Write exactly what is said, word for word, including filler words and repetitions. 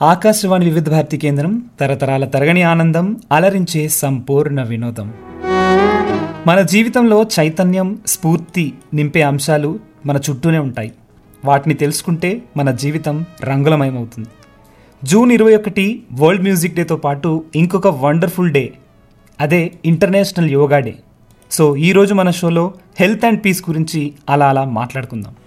ఆకాశవాణి వివిధ భారతి కేంద్రం, తరతరాల తరగని ఆనందం, అలరించే సంపూర్ణ వినోదం. మన జీవితంలో చైతన్యం, స్ఫూర్తి నింపే అంశాలు మన చుట్టూనే ఉంటాయి. వాటిని తెలుసుకుంటే మన జీవితం రంగులమయమవుతుంది. జూన్ ఇరవై ఒకటి వరల్డ్ మ్యూజిక్ డేతో పాటు ఇంకొక వండర్ఫుల్ డే, అదే ఇంటర్నేషనల్ యోగా డే. సో ఈరోజు మన షోలో హెల్త్ అండ్ పీస్ గురించి అలా అలా మాట్లాడుకుందాం.